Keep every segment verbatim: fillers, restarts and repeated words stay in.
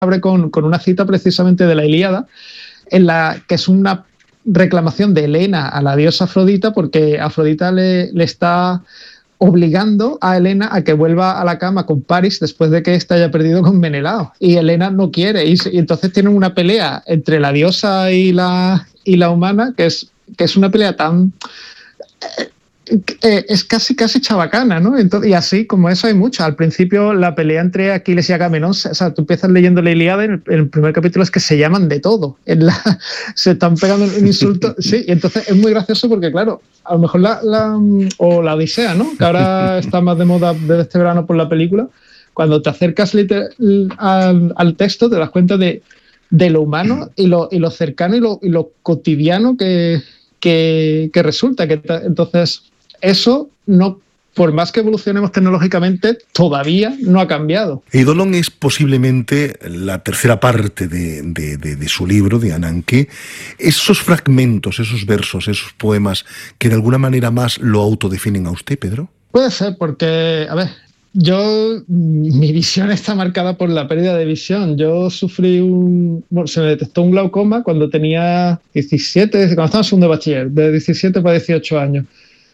abre con, con una cita precisamente de la Ilíada, en la que es una reclamación de Helena a la diosa Afrodita, porque Afrodita le, le está obligando a Helena a que vuelva a la cama con Paris después de que ésta haya perdido con Menelao. Y Helena no quiere, y, y entonces tienen una pelea entre la diosa y la, y la humana, que es, que es una pelea tan... Eh, Eh, es casi casi chabacana, ¿no? Entonces, y así como eso hay mucho. Al principio la pelea entre Aquiles y Agamenón, o sea, tú empiezas leyendo la Ilíada, en el, en el primer capítulo es que se llaman de todo, en la, se están pegando un insulto, sí, y entonces es muy gracioso porque claro, a lo mejor la, la o la Odisea, ¿no? Que ahora está más de moda desde este verano por la película, cuando te acercas liter, al, al texto te das cuenta de, de lo humano y lo, y lo cercano y lo, y lo cotidiano que, que, que resulta, que ta, entonces eso no, por más que evolucionemos tecnológicamente, todavía no ha cambiado. Eidolon es posiblemente la tercera parte de, de, de, de su libro, de Ananke. Esos fragmentos, esos versos, esos poemas, que de alguna manera más lo autodefinen a usted, Pedro. Puede ser, porque, a ver, yo, mi visión está marcada por la pérdida de visión. Yo sufrí un, bueno, se me detectó un glaucoma cuando tenía diecisiete, cuando estaba en segundo de bachiller, de diecisiete para dieciocho años.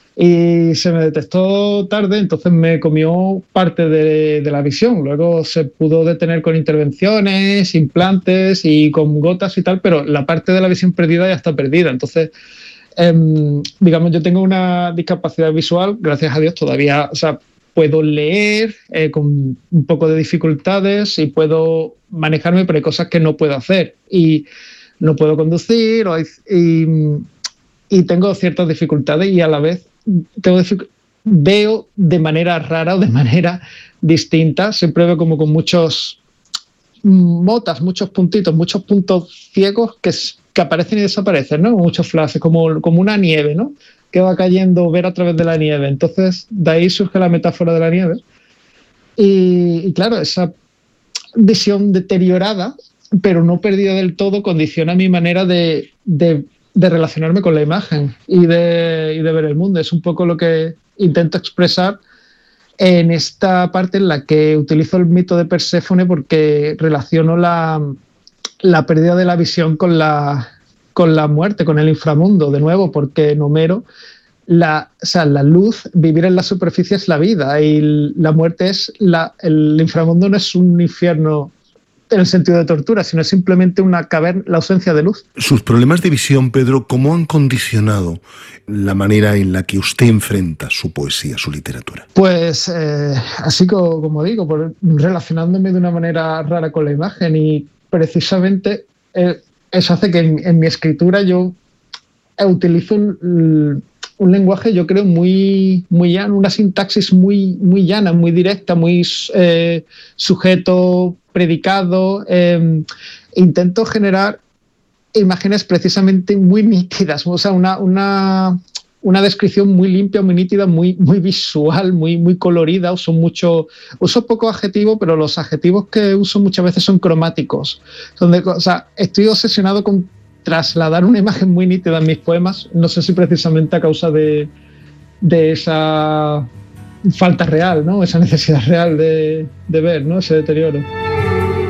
Y se me detectó tarde, entonces me comió parte de, de la visión. Luego se pudo detener con intervenciones, implantes y con gotas y tal, pero la parte de la visión perdida ya está perdida. Entonces, eh, digamos, yo tengo una discapacidad visual, gracias a Dios todavía, o sea, puedo leer eh, con un poco de dificultades y puedo manejarme, pero hay cosas que no puedo hacer. Y no puedo conducir o, y, y tengo ciertas dificultades y a la vez tengo veo de manera rara o de manera distinta, siempre veo como con muchos motas, muchos puntitos, muchos puntos ciegos que, que aparecen y desaparecen, ¿no? Muchos flashes, como, como una nieve, ¿no? Que va cayendo, ver a través de la nieve. Entonces, de ahí surge la metáfora de la nieve. Y, y claro, esa visión deteriorada, pero no perdida del todo, condiciona mi manera de, de de relacionarme con la imagen y de, y de ver el mundo. Es un poco lo que intento expresar en esta parte en la que utilizo el mito de Perséfone, porque relaciono la, la pérdida de la visión con la, con la muerte, con el inframundo, de nuevo, porque en Homero la, o sea, la luz, vivir en la superficie es la vida y la muerte es la, el inframundo no es un infierno en el sentido de tortura, sino simplemente una caverna, la ausencia de luz. Sus problemas de visión, Pedro, ¿cómo han condicionado la manera en la que usted enfrenta su poesía, su literatura? Pues eh, así como, como digo, por, relacionándome de una manera rara con la imagen, y precisamente eh, eso hace que en, en mi escritura yo utilizo un, un lenguaje, yo creo, muy, muy llano, una sintaxis muy, muy llana, muy directa, muy eh, sujeto, predicado. Eh, intento generar imágenes precisamente muy nítidas, o sea, una, una, una descripción muy limpia, muy nítida, muy, muy visual, muy, muy colorida. Uso mucho, uso poco adjetivo, pero los adjetivos que uso muchas veces son cromáticos. Donde, o sea, estoy obsesionado con trasladar una imagen muy nítida en mis poemas, no sé si precisamente a causa de, de esa falta real, ¿no? Esa necesidad real de, de ver, ¿no? Ese deterioro.